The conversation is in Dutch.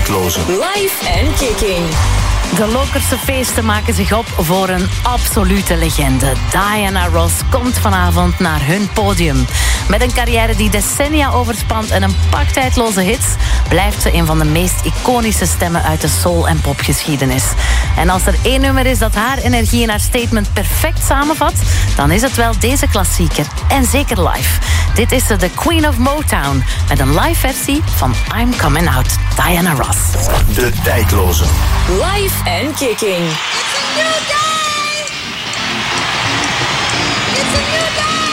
tijdloze. Live en Kicking. De Lokerse feesten maken zich op voor een absolute legende. Diana Ross komt vanavond naar hun podium. Met een carrière die decennia overspant en een pak tijdloze hits, blijft ze een van de meest iconische stemmen uit de soul- en popgeschiedenis. En als er één nummer is dat haar energie en haar statement perfect samenvat, dan is het wel deze klassieker. En zeker live. Dit is de Queen of Motown met een live versie van I'm Coming Out, Diana Ross. De tijdloze. Live en Kicking. It's a new day!